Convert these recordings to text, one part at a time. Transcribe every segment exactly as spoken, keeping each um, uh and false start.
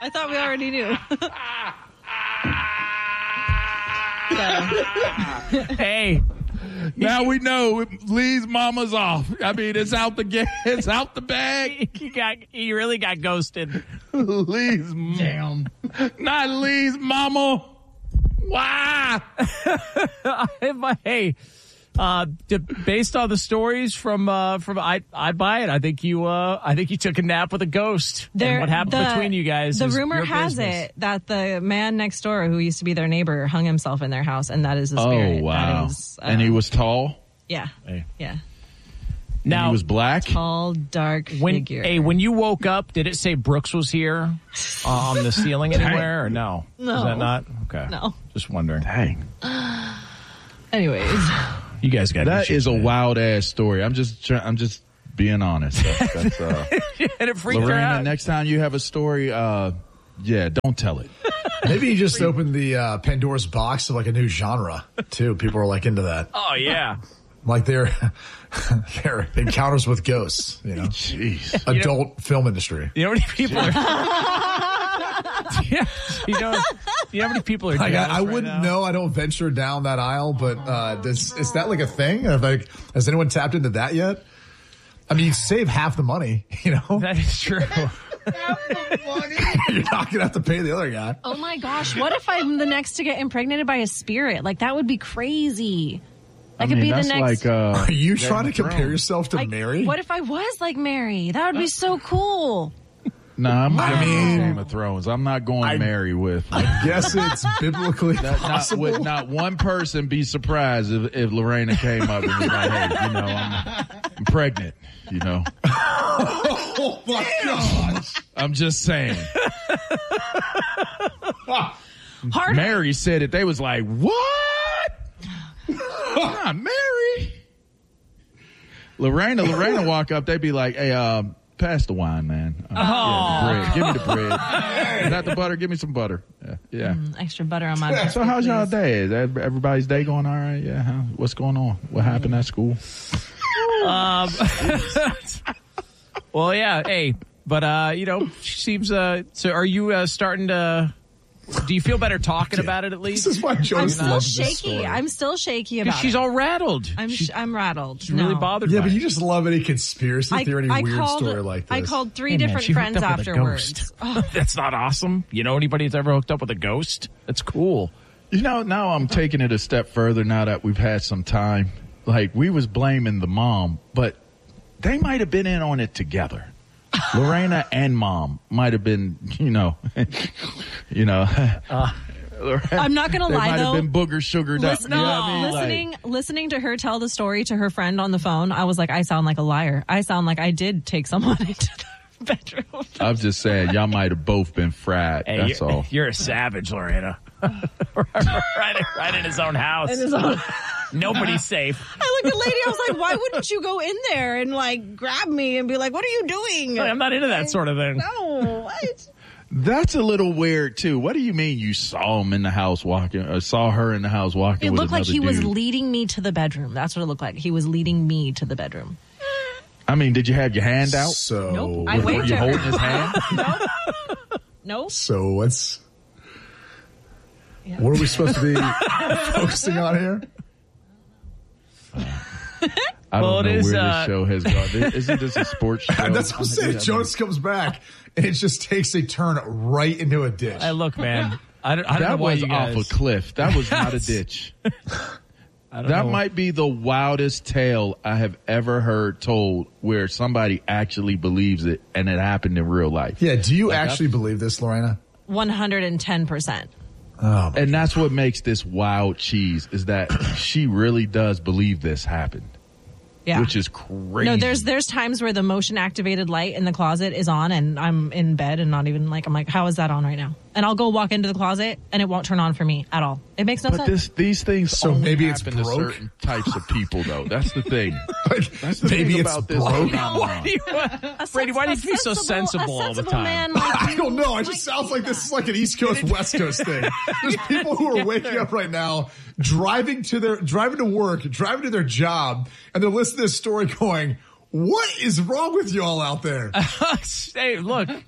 I thought we already knew. so. Hey. Now we know Lee's mama's off. I mean, it's out the ga- it's out the bag. He got he really got ghosted. Lee's Damn. not Lee's mama. Why? Hey, uh, based on the stories from uh, from I I buy it. I think you uh, I think you took a nap with a ghost. There, and what happened the, between you guys? The is rumor your has business. it that the man next door, who used to be their neighbor, hung himself in their house, and that is the Oh spirit. wow! That is, uh, and he was tall. yeah, Hey. yeah, Now And he was black. tall, dark when figure. hey, when you woke up, did it say Brooks was here uh, on the ceiling anywhere, or no? No. Is that not okay? No. Just wondering. Dang, Anyways, You guys got that issues, is a man. wild ass story. I'm just try- I'm just being honest. That's, that's, uh, and it freaked her Lorena, out. next time you have a story, uh, yeah, don't tell it. Maybe you just opened the uh, Pandora's box of like a new genre too. People are like into that. Oh yeah. Like their their encounters with ghosts. You know, Jeez. adult film industry. You know how many people are? yeah. You know. You know how many people are? Like, jealous I, I right wouldn't now? know. I don't venture down that aisle, but uh, does, is that like a thing? Like, has anyone tapped into that yet? I mean, you save half the money. You know, That is true. you're not gonna have to pay the other guy. oh my gosh, what if I'm the next to get impregnated by a spirit? Like that would be crazy. I, I could mean, be the that's next. like. Uh, Are you Game trying to of compare Thrones. yourself to I- Mary? What if I was like Mary? That would be so cool. Nah, I'm I going mean- Game of Thrones. I'm not going I- Mary with. I guess it's biblically Not, not, possible. would not one person be surprised if, if Lorena came up and was like, hey, you know, I'm, I'm pregnant, you know. Oh my gosh! I'm just saying. Hard. Mary said it. They was like, what? Not Mary. Lorena, Lorena walk up. They'd be like, hey, uh, pass the wine, man. Uh, yeah, the bread. Give me the bread. Is that the butter? Give me some butter. Yeah. yeah. Mm, extra butter on my biscuit, So how's y'all please. day? Is ev- everybody's day going all right? Yeah. Huh? What's going on? What happened at school? Um, well, yeah. Hey, but uh, you know, she seems. Uh, so, are you uh, starting to? Do you feel better talking about it at This least? is why I'm Jonas still loves this shaky. story. I'm still shaky Because about she's it. all rattled. I'm she's, sh- I'm rattled. she's really No. bothered. Yeah, by but it. you just love any conspiracy theory, any weird called, story like this. I called three Hey, man, different she hooked friends up with a afterwards. ghost. Oh, That's not awesome. You know anybody that's ever hooked up with a ghost? That's cool. You know, now I'm taking it a step further now that we've had some time. Like, we was blaming the mom, but they might have been in on it together. Lorena and mom might have been, you know, you know. Uh, I'm not gonna they lie might though. have been booger sugared up. Listen- You know what I mean? listening, Like, listening to her tell the story to her friend on the phone, I was like, I sound like a liar. I sound like I did take someone into the bedroom. I'm just saying, y'all might have both been fried. hey, That's you're, all. you're a savage, Lorena. right, in, right in his own house. Nobody's safe. I looked at Lady, I was like, why wouldn't you go in there and like grab me and be like, what are you doing? I'm not into that sort of thing. No, what? That's a little weird too. What do you mean you saw him in the house walking, or saw her in the house walking It with looked like another he was dude? leading me to the bedroom. That's what it looked like. He was leading me to the bedroom. I mean, did you have your hand out? So, Nope. I Were waved you at holding her. his hand? Nope. so what's what are we supposed to be focusing on here? I Well, don't it know is, where uh, this show has gone. Isn't this a sports show? And that's what I'm saying. Jonas comes back and it just takes a turn right into a ditch. Hey, look, man. I don't, I don't know That why was you off guys. a cliff. That was not a ditch. I don't That know. might be the wildest tale I have ever heard told where somebody actually believes it and it happened in real life. Yeah, do you Like, actually believe this, Lorena? one hundred ten percent. Oh, And that's what makes this wild cheese is that she really does believe this happened, Yeah. which is crazy. No, there's there's times where the motion activated light in the closet is on and I'm in bed and not even like, I'm like, how is that on right now? And I'll go walk into the closet and it won't turn on for me at all. It makes no But sense. this, these things So only maybe it's happen to broke? certain types of people, though. That's the thing. like, That's the maybe thing it's about this broke. phenomenon. Why do you, A Brady, why do you sens- be so a sensible a all the sensible time? Man like I you don't know. It might just sounds think like this that. is like an East Coast, West Coast thing. There's people who are waking up right now, driving to their, driving to work, driving to their job, and they're listening to this story going, what is wrong with y'all out there? Hey, look.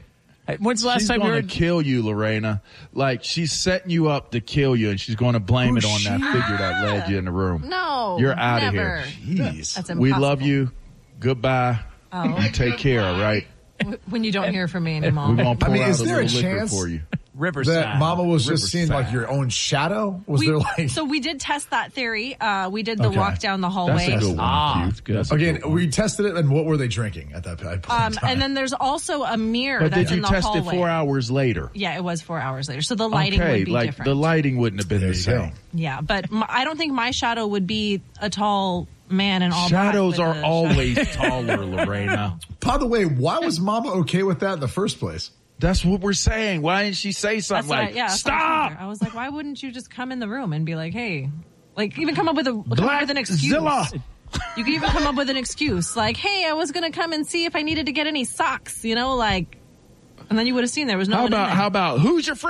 When's the last she's time you going heard? to kill you, Lorena. Like, she's setting you up to kill you, and she's going to blame Who's it on she? that figure that led you in the room. No, You're out of never. here. Jeez. That's impossible. We love you. Goodbye. Oh. You take care, all right? When you don't hear from me We're anymore. going to pour I mean, out is a there a little liquor chance for you. Riverside. That Mama was just seeing Riverside. like your own shadow? Was We- there like so we did test that theory. Uh, we did the Okay. walk down the That's hallway. a good one. Ah, Q. that's good. That's a again? good one. We tested it, and what were they drinking at that point? in Um, time? and then there's also a mirror But that's did you in the test hallway. it four hours later? Yeah, it was four hours later. So the lighting okay, would be like different. the lighting wouldn't have been There the you go. same. Yeah, but my, I don't think my shadow would be a tall man in all black Shadows with are a shadow. always taller, Lorena. By the way, why was Mama okay with that in the first place? That's what we're saying. Why didn't she say That's something what I, like, yeah, that's what I was stop? wondering. I was like, why wouldn't you just come in the room and be like, hey, like even come up with a come up with an excuse. Zilla. You could even come up with an excuse like, hey, I was gonna come and see if I needed to get any socks, you know, like, and then you would have seen there was no How one in about, there. how about, who's your friend?